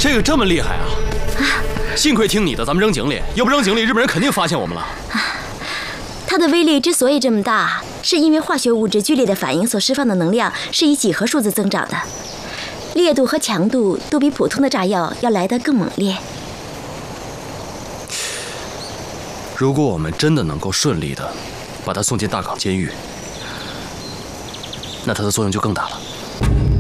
这个这么厉害啊！幸亏听你的，咱们扔井里，要不扔井里，日本人肯定发现我们了。 它的威力之所以这么大，是因为化学物质剧烈的反应所释放的能量是以几何数字增长的，烈度和强度都比普通的炸药要来得更猛烈。 如果我们真的能够顺利的把他送进大港监狱，那它的作用就更大了。